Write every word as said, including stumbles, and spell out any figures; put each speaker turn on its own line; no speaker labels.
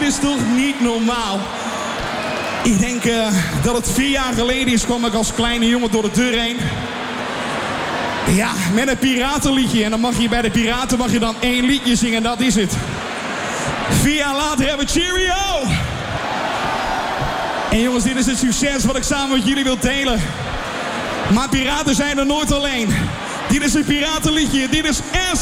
is toch niet normaal? Ik denk uh, dat het vier jaar geleden is, kwam ik als kleine jongen door de deur heen. Ja, met een piratenliedje. En dan mag je bij de piraten mag je dan één liedje zingen en dat is het. Vier jaar later hebben we Cheerio! En jongens, dit is het succes wat ik samen met jullie wil delen. Maar piraten zijn er nooit alleen. Dit is een piratenliedje. Dit is S